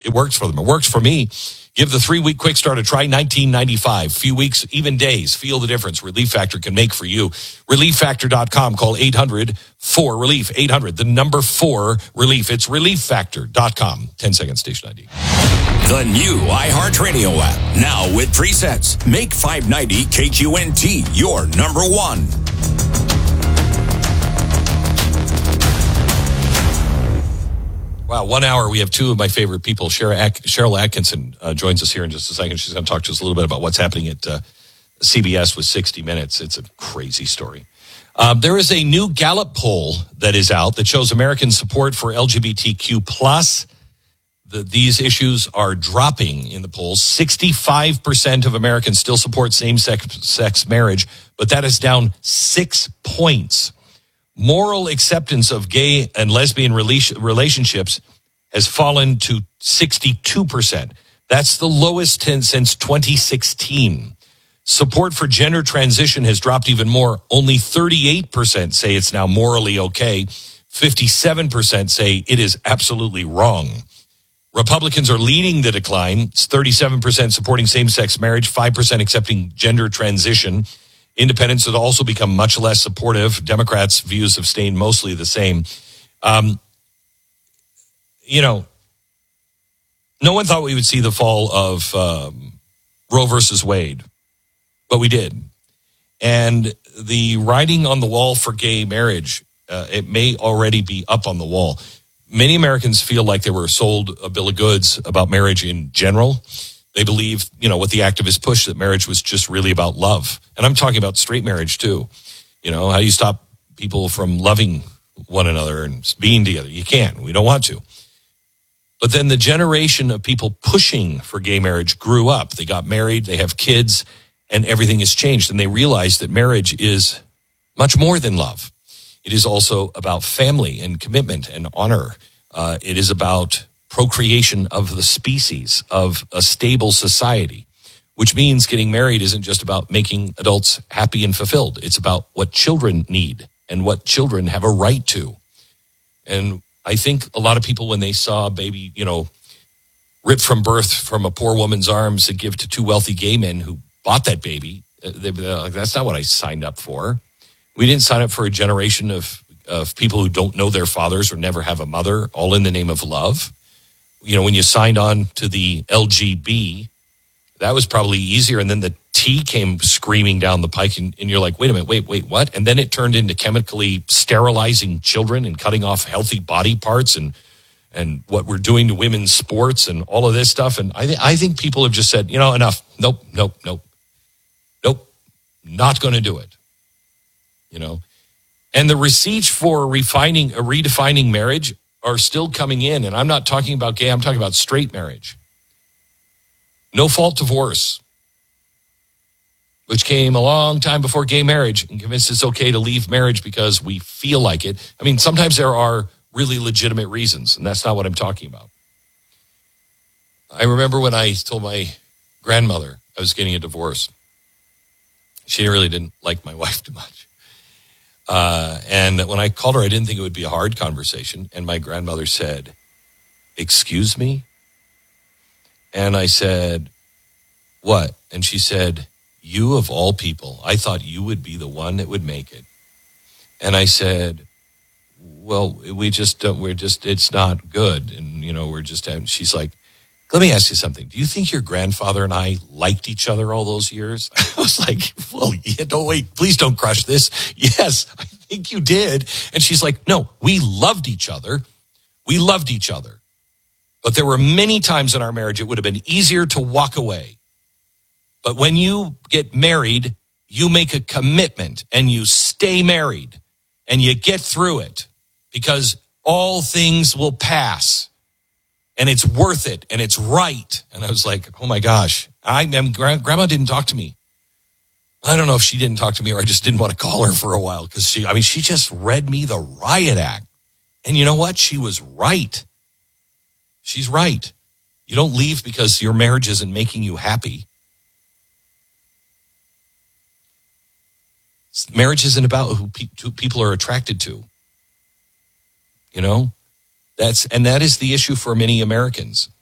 It works for them. It works for me. Give the 3-week quick start a try, $19.95. Few weeks, even days. Feel the difference Relief Factor can make for you. ReliefFactor.com. Call 800-4RELIEF. 800, the number 4 relief. It's ReliefFactor.com. 10-second station ID. The new iHeartRadio app. Now with presets. Make 590 KQNT your number one. Wow, 1 hour. We have two of my favorite people. Cheryl Atkinson joins us here in just a second. She's going to talk to us a little bit about what's happening at CBS with 60 Minutes. It's a crazy story. There is a new Gallup poll that is out that shows American support for LGBTQ+. These issues are dropping in the polls. 65% of Americans still support same-sex marriage, but that is down 6 points. Moral acceptance of gay and lesbian relationships has fallen to 62%. That's the lowest since 2016. Support for gender transition has dropped even more. Only 38% say it's now morally okay. 57% say it is absolutely wrong. Republicans are leading the decline. It's 37% supporting same-sex marriage, 5% accepting gender transition. Independents have also become much less supportive. Democrats' views have stayed mostly the same. No one thought we would see the fall of Roe versus Wade, but we did. And the writing on the wall for gay marriage, it may already be up on the wall. Many Americans feel like they were sold a bill of goods about marriage in general. They believe, what the activists push, that marriage was just really about love. And I'm talking about straight marriage too. How do you stop people from loving one another and being together? You can't. We don't want to. But then the generation of people pushing for gay marriage grew up. They got married, they have kids, and everything has changed. And they realized that marriage is much more than love. It is also about family and commitment and honor. It is about procreation of the species, of a stable society, which means getting married isn't just about making adults happy and fulfilled. It's about what children need and what children have a right to. And I think a lot of people, when they saw a baby, ripped from birth from a poor woman's arms and give to two wealthy gay men who bought that baby, they're like, that's not what I signed up for. We didn't sign up for a generation of people who don't know their fathers or never have a mother, all in the name of love. When you signed on to the LGB, that was probably easier. And then the T came screaming down the pike and you're like, wait a minute, wait, what? And then it turned into chemically sterilizing children and cutting off healthy body parts and what we're doing to women's sports and all of this stuff. And I think people have just said, enough. Nope. Not going to do it. And the receipts for redefining marriage are still coming in. And I'm not talking about gay, I'm talking about straight marriage. No-fault divorce, which came a long time before gay marriage and convinced it's okay to leave marriage because we feel like it. I mean, sometimes there are really legitimate reasons, and that's not what I'm talking about. I remember when I told my grandmother I was getting a divorce. She really didn't like my wife too much. And when I called her, I didn't think it would be a hard conversation. And my grandmother said, "Excuse me?" And I said, "What?" And she said, "You of all people, I thought you would be the one that would make it." And I said, "Well, it's not good." And, she's like, "Let me ask you something. Do you think your grandfather and I liked each other all those years?" I was like, "Well, yeah, please don't crush this. Yes, I think you did." And she's like, "No, we loved each other. We loved each other. But there were many times in our marriage it would have been easier to walk away. But when you get married, you make a commitment and you stay married and you get through it because all things will pass. And it's worth it, and it's right." And I was like, oh my gosh, Grandma didn't talk to me. I don't know if she didn't talk to me or I just didn't want to call her for a while because she just read me the riot act. And you know what? She was right. She's right. You don't leave because your marriage isn't making you happy. Marriage isn't about who people are attracted to. That is the issue for many Americans.